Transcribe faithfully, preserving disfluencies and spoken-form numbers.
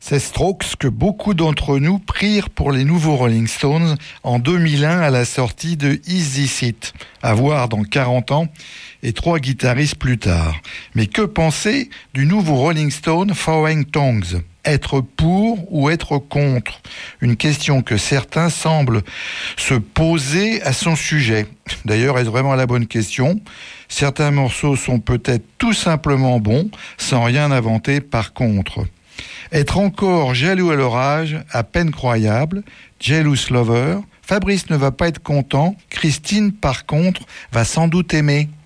C'est Strokes que beaucoup d'entre nous prirent pour les nouveaux Rolling Stones en deux mille un à la sortie de Is This It, à voir dans quarante ans et trois guitaristes plus tard. Mais que penser du nouveau Rolling Stone Foreign Tongues ? Être pour ou être contre ? Une question que certains semblent se poser à son sujet. D'ailleurs, est-ce vraiment la bonne question ? Certains morceaux sont peut-être tout simplement bons, sans rien inventer par contre. Être encore jaloux à leur âge, à peine croyable, Jealous Lover, Fabrice ne va pas être content, Christine par contre va sans doute aimer.